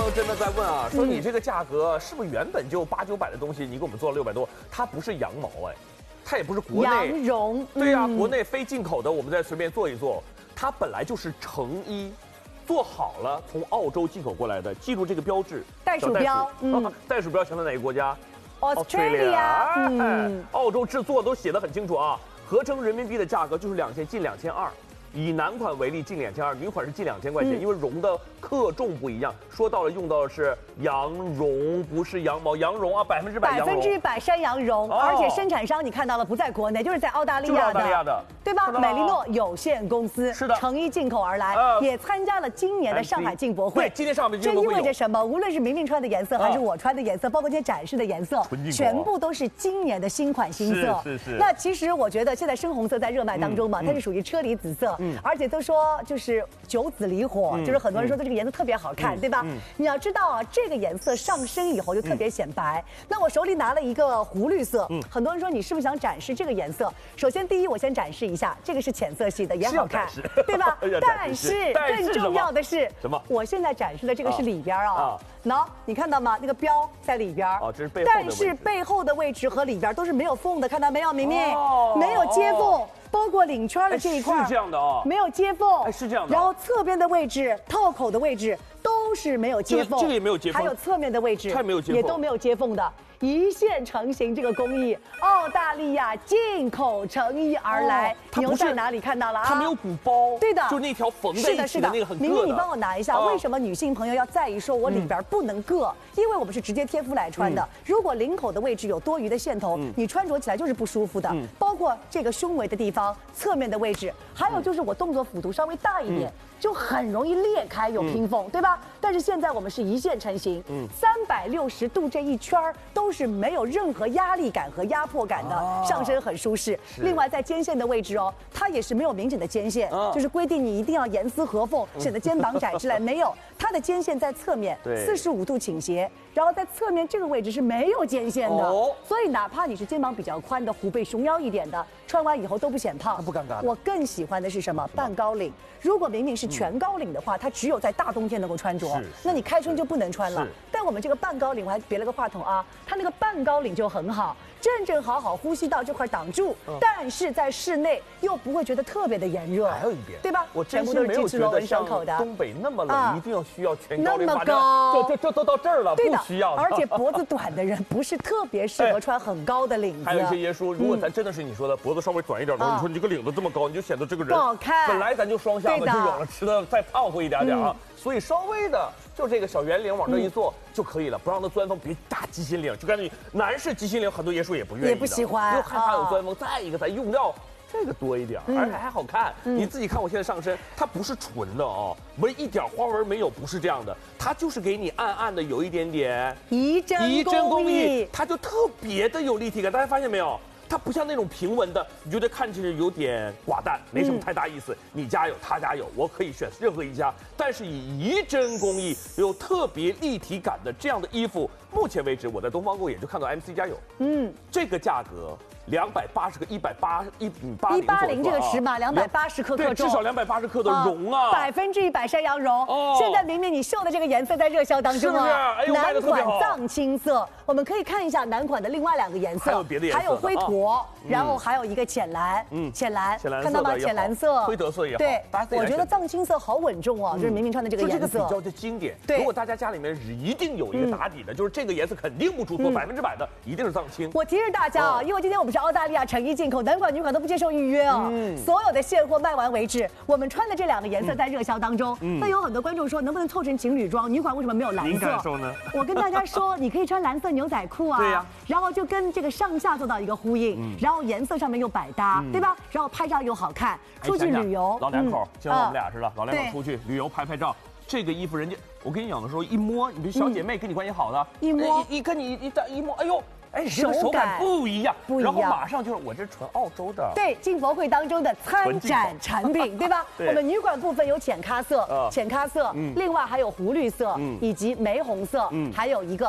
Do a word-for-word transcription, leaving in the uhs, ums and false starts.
友真的在问啊，说你这个价格是不是原本就八九百的东西，你给我们做了六百多？它不是羊毛哎，它也不是国内羊绒， 对呀、啊， 嗯、 国内非进口的，我们再随便做一做，它本来就是成衣。 做好了，从澳洲进口过来的，记住这个标志， 袋鼠标， 嗯，袋鼠标想到哪个国家 ？Australia， 嗯，澳洲制作都写得很清楚啊，合成人民币的价格就是两千，近两千二。以男款为例，近两千二，女款是近两千块钱，嗯、因为绒的克重不一样。说到了，用到的是羊绒，不是羊毛，羊绒啊，百分之百羊绒， 百分之百山羊绒，哦、而且生产商你看到了，不在国内，就是在澳大利亚的， 澳大利亚的， 对吧？美利诺有限公司是的， 成衣进口而来，呃、也参加了今年的上海进博会。 对，今年上海进博会这意味着什么？无论是明明穿的颜色，还是我穿的颜色，包括今天展示的颜色，全部都是今年的新款新色。 是是是。 那其实我觉得现在深红色在热卖当中嘛，它是属于车厘子色，而且都说。 就是九紫离火，就是很多人说的这个颜色特别好看，对吧？你要知道啊，这个颜色上身以后就特别显白。那我手里拿了一个湖绿色，很多人说你是不是想展示这个颜色？首先，第一，我先展示一下，这个是浅色系的，也好看，对吧？但是更重要的是什么？我现在展示的这个是里边啊，喏，你看到吗？那个标在里边， 哦，这是背后。 但是背后的位置和里边都是没有缝的，看到没有，明明没有接缝。 包括领圈的这一块是这样的啊， 没有接缝， 哎是这样的。 然后侧边的位置、套口的位置都是没有接缝， 这个也没有接缝， 还有侧面的位置， 它也没有接缝， 也都没有接缝的。 一线成型这个工艺，澳大利亚进口成衣而来。你又在哪里看到了啊？ 它没有鼓包， 对的， 就那条缝在一起的那个很硌的。 明明，你帮我拿一下，为什么女性朋友要在意说我里边不能硌？因为我们是直接贴肤来穿的。如果领口的位置有多余的线头，你穿着起来就是不舒服的。包括这个胸围的地方、侧面的位置，还有就是我动作幅度稍微大一点。 就很容易裂开，有拼缝，嗯、对吧？但是现在我们是一线成型，嗯，三百六十度这一圈都是没有任何压力感和压迫感的，哦、上身很舒适。另外在肩线的位置哦，它也是没有明显的肩线，哦、就是规定你一定要严丝合缝，显得肩膀窄起来，没有。它的肩线在侧面，四十五度倾斜，然后在侧面这个位置是没有肩线的，哦、所以哪怕你是肩膀比较宽的、虎背熊腰一点的，穿完以后都不显胖， 不尴尬。 我更喜欢的是什么？半高领。如果明明是 全高领的话，它只有在大冬天能够穿着，那你开春就不能穿了。但我们这个半高领，我还别了个话筒啊，它那个半高领就很好，正正好好呼吸道这块挡住，但是在室内又不会觉得特别的炎热。 还有一点， 对吧？ 我真心没有觉得像东北那么冷，一定要需要全高领。 那么高， 这这这都到这儿了，不需要。 而且脖子短的人不是特别适合穿很高的领子。 还有一些爷说，如果咱真的是你说的脖子稍微短一点的，你说你这个领子这么高，你就显得这个人不好看。 本来咱就双下巴就有了，吃的再胖乎一点点啊，所以稍微的就这个小圆领往这一坐就可以了，不让它钻风。别大鸡心领，就感觉男士鸡心领很多爷叔也不愿意， 也不喜欢， 又害怕有钻风。再一个，咱用料。 这个多一点，而且还好看。嗯、你自己看我现在上身，它不是纯的哦，纹一点花纹没有，不是这样的，它就是给你暗暗的有一点点移针移针工艺，它就特别的有立体感。大家发现没有？它不像那种平纹的，你觉得看起来有点寡淡，没什么太大意思。嗯、你家有，他家有，我可以选任何一家。但是以移针工艺有特别立体感的这样的衣服，目前为止我在东方购也就看到 M C 家有。嗯，这个价格。 两百八十克，一百八一米八零， 一八零这个尺码，两百八十克克重， 至少两百八十克的绒啊， 百分之一百山羊绒。哦，现在明明你秀的这个颜色在热销当中啊， 是不是？哎呦，卖得特别好。 男款藏青色，我们可以看一下男款的另外两个颜色， 还有别的颜色， 还有灰驼，然后还有一个浅蓝，嗯，浅蓝，看到吗？浅蓝色， 灰德色也好。 对，我觉得藏青色好稳重哦，就是明明穿的这个颜色， 这个比较的经典。 对， 如果大家家里面一定有一个打底的，就是这个颜色肯定不出错，百分之百的一定是藏青。 我提示大家啊，因为今天我们是澳大利亚成衣。 进口男款女款都不接受预约啊、哦，嗯、所有的现货卖完为止。我们穿的这两个颜色在热销当中，嗯、那有很多观众说能不能凑成情侣装？女款为什么没有蓝色？ 您感受呢？ 我跟大家说，你可以穿蓝色牛仔裤啊， 对呀、啊， 然后就跟这个上下做到一个呼应，嗯、然后颜色上面又百搭，嗯、对吧？然后拍照又好看，出去旅游， 老两口，就像我们俩似的，老两口出去旅游拍拍照。 这个衣服，人家我跟你讲的时候，一摸，你比如小姐妹跟你关系好的， 一摸一跟你一一摸，哎呦。 哎，这个手感不一样， 不一样， 然后马上就是我这纯澳洲的， 对，进博会当中的参展产品，对吧？我们女款部分有浅咖色、浅咖色，另外还有湖绿色，以及玫红色，还有一个。